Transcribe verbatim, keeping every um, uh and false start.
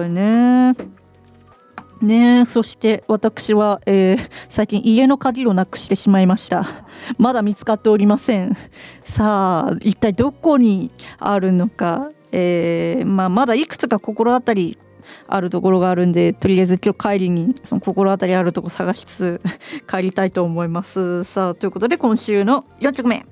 いね。ね、そして私は、えー、最近家の鍵をなくしてしまいました。まだ見つかっておりません。さあ一体どこにあるのか、えーまあ、まだいくつか心当たりあるところがあるんで、とりあえず今日帰りにその心当たりあるところ探しつつ帰りたいと思います。さあということで今週のよんきょくめ